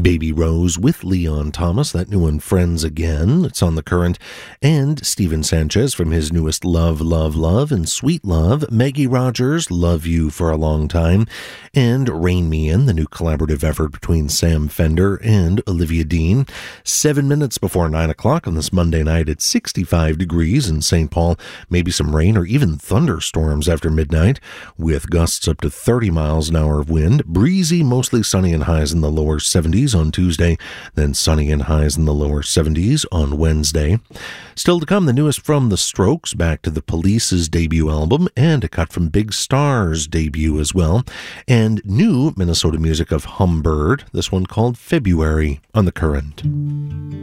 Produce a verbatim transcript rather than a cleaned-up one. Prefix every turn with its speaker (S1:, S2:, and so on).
S1: Baby Rose with Leon Thomas, that new one, Friends Again. It's on The Current. And Steven Sanchez from his newest Love, Love, Love and Sweet Love. Maggie Rogers, Love You for a Long Time. And Rain Me In, the new collaborative effort between Sam Fender and Olivia Dean. Seven minutes before nine o'clock on this Monday night at sixty-five degrees in Saint Paul. Maybe some rain or even thunderstorms after midnight with gusts up to thirty miles an hour of wind. Breezy, mostly sunny and highs in the lower seventies on Tuesday, then sunny and highs in the lower seventies on Wednesday. Still to come, the newest from The Strokes, Back to the Police's debut album, and a cut from Big Star's debut as well, and new Minnesota music of Humbird, this one called February on The Current.